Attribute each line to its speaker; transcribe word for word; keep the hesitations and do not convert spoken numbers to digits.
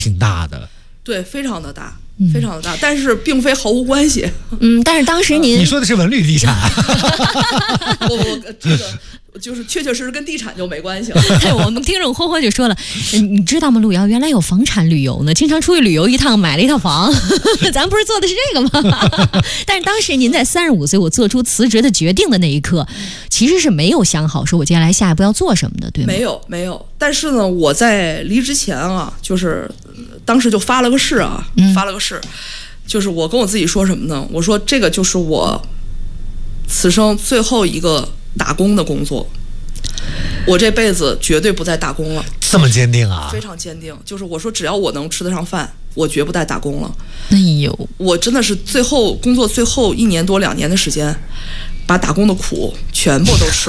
Speaker 1: 挺大的。
Speaker 2: 对，非常的大。非常的大，但是并非毫无关系。
Speaker 3: 嗯，但是当时您、
Speaker 1: 嗯、你说的是文旅地产，
Speaker 2: 不不，这个就是确确实实跟地产就没关系了。
Speaker 3: 对，我们听众霍霍就说了，你知道吗？路遥原来有房产旅游呢，经常出去旅游一趟，买了一套房。咱不是做的是这个吗？但是当时您在三十五岁，我做出辞职的决定的那一刻，其实是没有想好说我接下来下一步要做什么的，对吗？
Speaker 2: 没有，没有。但是呢，我在离职前啊，就是当时就发了个誓啊，嗯、发了个誓，就是我跟我自己说什么呢？我说这个就是我此生最后一个打工的工作，我这辈子绝对不再打工了。
Speaker 1: 这么坚定啊？
Speaker 2: 非常坚定，就是我说只要我能吃得上饭，我绝不再打工了。
Speaker 3: 哎呦，
Speaker 2: 我真的是最后工作最后一年多两年的时间，把打工的苦全部都吃